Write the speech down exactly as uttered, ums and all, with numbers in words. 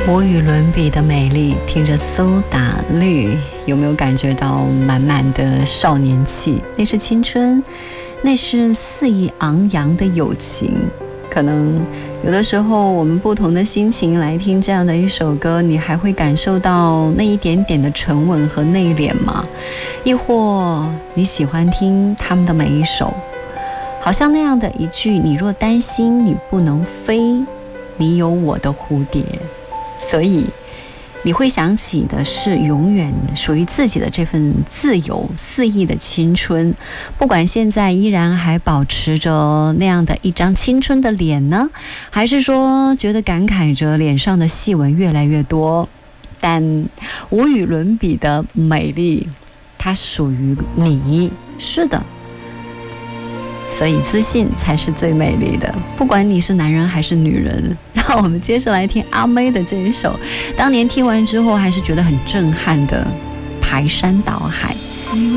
无与伦比的美丽，听着苏打绿，有没有感觉到满满的少年气？那是青春，那是肆意昂扬的友情。可能有的时候我们不同的心情来听这样的一首歌，你还会感受到那一点点的沉稳和内敛吗？亦或你喜欢听他们的每一首，好像那样的一句，你若担心你不能飞，你有我的蝴蝶。所以你会想起的是永远属于自己的这份自由肆意的青春，不管现在依然还保持着那样的一张青春的脸呢，还是说觉得感慨着脸上的细纹越来越多，但无与伦比的美丽，它属于你。是的，所以自信才是最美丽的，不管你是男人还是女人。那我们接着来听阿妹的这一首，当年听完之后还是觉得很震撼的《排山倒海》。